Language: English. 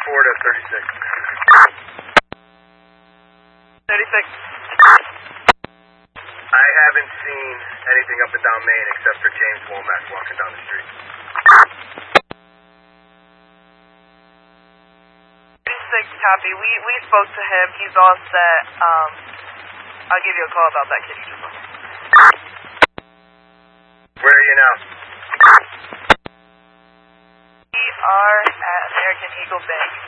to 36. 36. I haven't seen anything up and down Main except for James Womack walking down the street. 36, copy. We spoke to him. He's all set. I'll give you a call about that kid you just left. Where are you now? We are at American Eagle Bank.